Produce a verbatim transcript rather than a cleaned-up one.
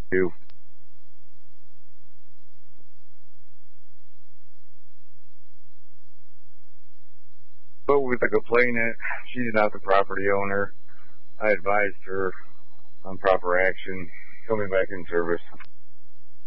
you. But with the complainant, she's not the property owner. I advised her on proper action, coming back in service.